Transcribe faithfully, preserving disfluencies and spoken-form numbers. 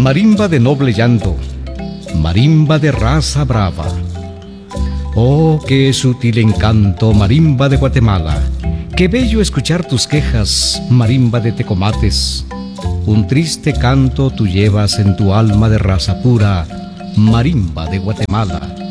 Marimba de noble llanto, marimba de raza brava. Oh, qué sutil encanto, marimba de Guatemala. Qué bello escuchar tus quejas, marimba de tecomates. Un triste canto tú llevas en tu alma de raza pura, marimba de Guatemala.